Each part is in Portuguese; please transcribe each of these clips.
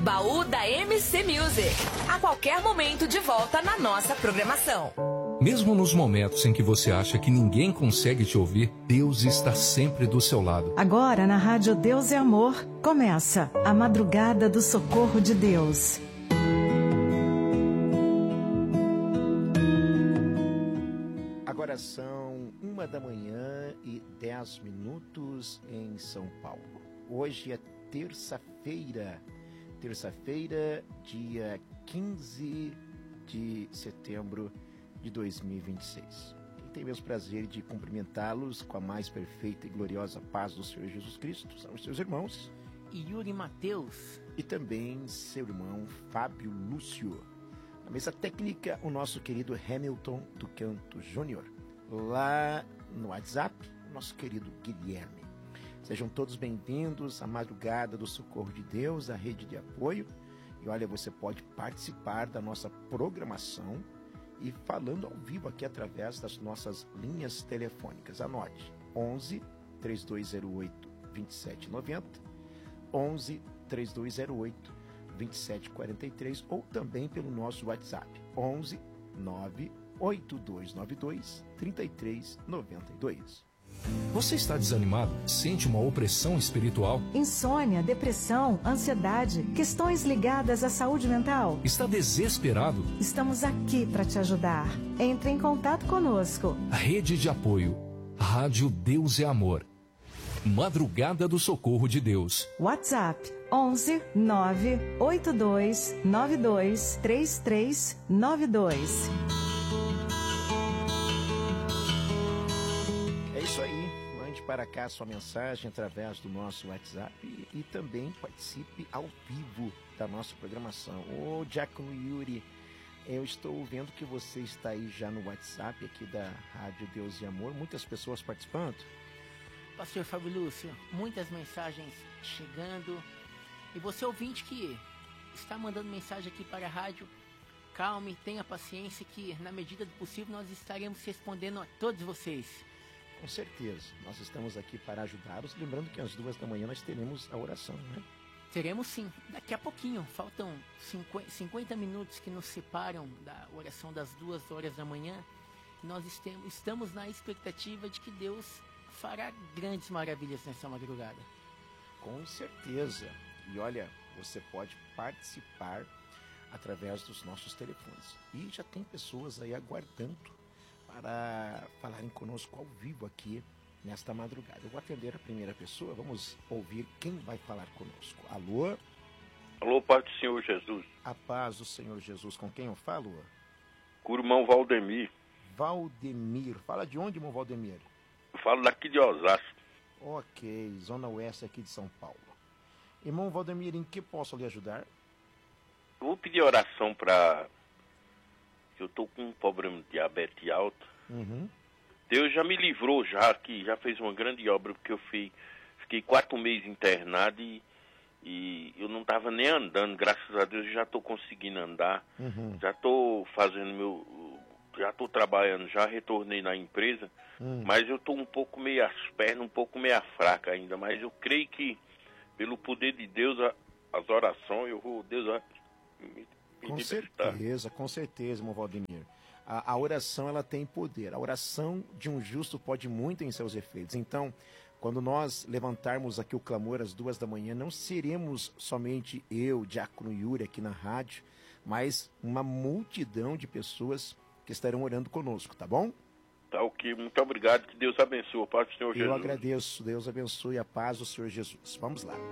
Baú da MC Music. A qualquer momento de volta na nossa programação. Mesmo nos momentos em que você acha que ninguém consegue te ouvir, Deus está sempre do seu lado. Agora na Rádio Deus é Amor, começa a Madrugada do Socorro de Deus. Agora são 1h10 em São Paulo. Hoje é terça-feira, dia 15 de setembro de 2026. E tenho meus prazer de cumprimentá-los com a mais perfeita e gloriosa paz do Senhor Jesus Cristo. São os seus irmãos. Yuri Mateus. E também seu irmão Fábio Lúcio. Na mesa técnica, o nosso querido Hamilton do Canto Júnior. Lá no WhatsApp, o nosso querido Guilherme. Sejam todos bem-vindos à Madrugada do Socorro de Deus, a rede de apoio. E olha, você pode participar da nossa programação e falando ao vivo aqui através das nossas linhas telefônicas. Anote, 11 3208 2790, 11 3208 2743 ou também pelo nosso WhatsApp, 11 98292 3392. Você está desanimado? Sente uma opressão espiritual? Insônia, depressão, ansiedade, questões ligadas à saúde mental? Está desesperado? Estamos aqui para te ajudar. Entre em contato conosco. Rede de apoio. Rádio Deus é Amor. Madrugada do Socorro de Deus. WhatsApp 11 982 92 3392. É isso aí, mande para cá sua mensagem através do nosso WhatsApp e também participe ao vivo da nossa programação. Ô Diácono Yuri, eu estou vendo que você está aí já no WhatsApp aqui da Rádio Deus e Amor, muitas pessoas participando. Pastor Fábio Lúcio, muitas mensagens chegando. E você ouvinte que está mandando mensagem aqui para a rádio, calme, tenha paciência que na medida do possível nós estaremos respondendo a todos vocês. Com certeza, nós estamos aqui para ajudá-los, lembrando que às 2h nós teremos a oração, né? Teremos sim, daqui a pouquinho, faltam 50 minutos que nos separam da oração das 2h da manhã. Nós estamos na expectativa de que Deus fará grandes maravilhas nessa madrugada. Com certeza. E olha, você pode participar através dos nossos telefones. E já tem pessoas aí aguardando para falarem conosco ao vivo aqui nesta madrugada. Eu vou atender a primeira pessoa, vamos ouvir quem vai falar conosco. Alô? Alô, Pai do Senhor Jesus. A paz do Senhor Jesus, com quem eu falo? Com o irmão Valdemir. Valdemir, fala de onde, irmão Valdemir? Eu falo daqui de Osasco. Ok, zona oeste aqui de São Paulo. Irmão Valdemir, em que posso lhe ajudar? Eu vou pedir oração para... Eu estou com um problema de diabetes alta. Uhum. Deus já me livrou já, que já fez uma grande obra, porque eu fiquei 4 meses internado e eu não estava nem andando. Graças a Deus eu já estou conseguindo andar. Uhum. Já estou fazendo já estou trabalhando, já retornei na empresa, mas eu estou um pouco meio as pernas, um pouco meio fraca ainda, mas eu creio que pelo poder de Deus, as orações, Deus vai me libertar. Com certeza, irmão Valdemir. A oração, ela tem poder. A oração de um justo pode muito em seus efeitos. Então, quando nós levantarmos aqui o clamor às 2h, não seremos somente eu, Diácono Yuri, aqui na rádio, mas uma multidão de pessoas que estarão orando conosco, tá bom? Tá ok, muito obrigado, que Deus abençoe, a paz do Senhor Jesus. Eu agradeço, Deus abençoe a paz do Senhor Jesus. Vamos lá.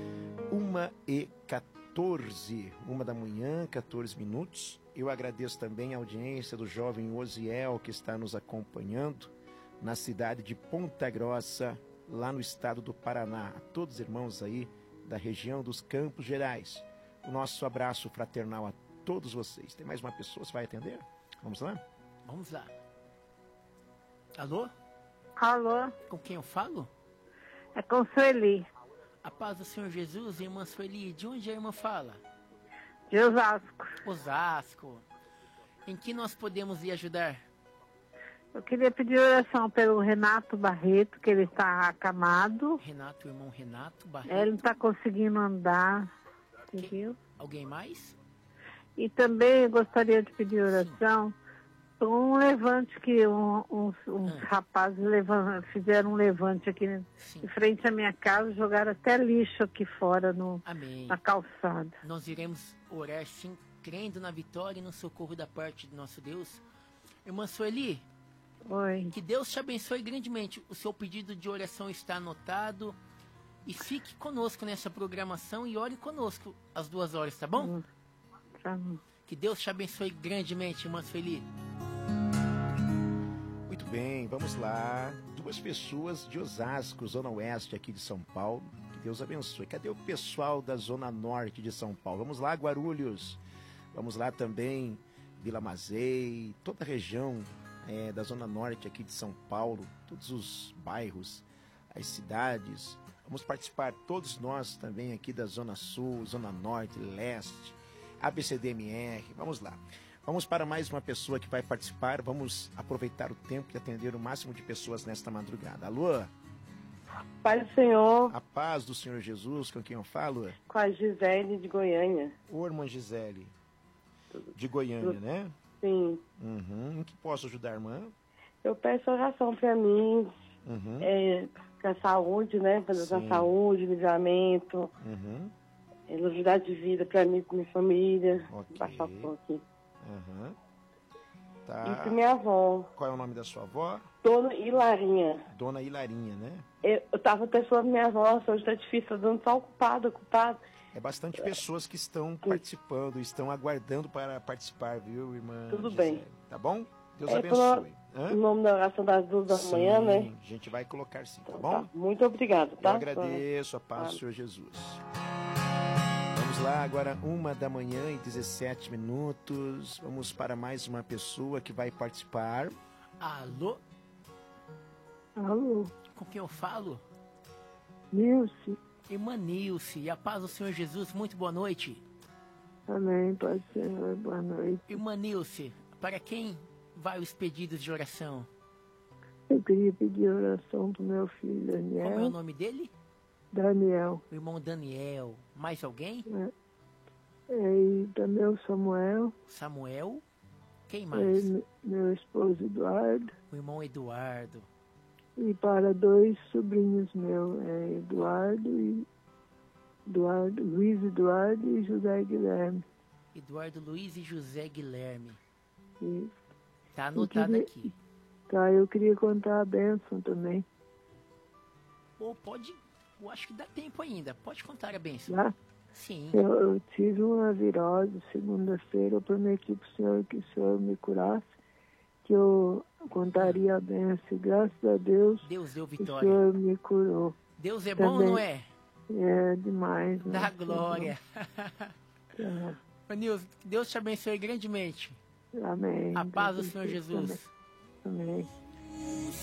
1h14, 1h, 14 minutos. Eu agradeço também a audiência do jovem Osiel, que está nos acompanhando na cidade de Ponta Grossa, lá no estado do Paraná. A todos os irmãos aí da região dos Campos Gerais. O nosso abraço fraternal a todos vocês. Tem mais uma pessoa, você vai atender? Vamos lá? Vamos lá. Alô? Alô? Com quem eu falo? É com Sueli. A paz do Senhor Jesus, irmã Sueli. De onde a irmã fala? De Osasco. Osasco. Em que nós podemos lhe ajudar? Eu queria pedir oração pelo Renato Barreto, que ele está acamado. Renato, irmão Renato Barreto. Ele não está conseguindo andar, entendeu? Alguém mais? E também gostaria de pedir oração por um levante que uns rapazes fizeram um levante aqui em frente à minha casa, jogaram até lixo aqui fora Amém. na calçada. Nós iremos orar sim, crendo na vitória e no socorro da parte do nosso Deus. Irmã Sueli, Oi. que Deus te abençoe grandemente. O seu pedido de oração está anotado. E fique conosco nessa programação e ore conosco às 2 horas, tá bom? Tá bom. Que Deus te abençoe grandemente, irmã Sueli. Muito bem, vamos lá. 2 pessoas de Osasco, Zona Oeste aqui de São Paulo. Que Deus abençoe. Cadê o pessoal da Zona Norte de São Paulo? Vamos lá, Guarulhos. Vamos lá também, Vila Mazei, toda a região da Zona Norte aqui de São Paulo, todos os bairros, as cidades. Vamos participar, todos nós também aqui da Zona Sul, Zona Norte, Leste, ABCDMR. Vamos lá. Vamos para mais uma pessoa que vai participar. Vamos aproveitar o tempo e atender o máximo de pessoas nesta madrugada. Alô? Pai do Senhor. A paz do Senhor Jesus, com quem eu falo? Com a Gisele de Goiânia. Ô, irmã Gisele, de Goiânia, né? Sim. Em que posso ajudar, irmã? Eu peço oração para mim, com a saúde, né? Fazer a saúde, livramento, novidade de vida para mim, com minha família. Ok. Baixar o som aqui. Tá. E para minha avó. Qual é o nome da sua avó? Dona Hilarinha. Dona Hilarinha, né? Eu tava pensando minha avó, hoje tá difícil, tá dando só ocupado. É bastante pessoas que estão participando, estão aguardando para participar, viu, irmã? Tudo Gisele? bem. Tá bom? Deus abençoe. O nome da oração das 2 da manhã, né? A gente vai colocar sim, tá Então, bom? tá. Muito obrigado, tá? Eu agradeço a paz do Senhor Jesus. Vamos lá, agora 1h17. Vamos para mais uma pessoa que vai participar. Alô? Alô? Com quem eu falo? Nilce. Irmã Nilce, e a paz do Senhor Jesus, muito boa noite. Amém, Pai do Senhor, boa noite. Irmã Nilce, para quem vai os pedidos de oração? Eu queria pedir oração pro meu filho Daniel. Como é o nome dele? Daniel. O irmão Daniel. Mais alguém? E também o Samuel. Samuel. Quem mais? Meu esposo Eduardo. O irmão Eduardo. E para 2 sobrinhos meus, Luiz Eduardo e José Guilherme. Eduardo Luiz e José Guilherme. Isso. Tá anotado aqui. Tá, eu queria contar a bênção também. Pode, eu acho que dá tempo ainda. Pode contar a bênção. Tá? Sim. Eu tive uma virose segunda-feira, eu prometi pro Senhor que o Senhor me curasse, que eu contaria a bênção. Graças a Deus, Deus deu o vitória. Senhor me curou. Deus é também, bom, não é? É demais. Dá né? glória. Nilson, Deus te abençoe grandemente. Amém. A paz do Senhor Jesus. Amém.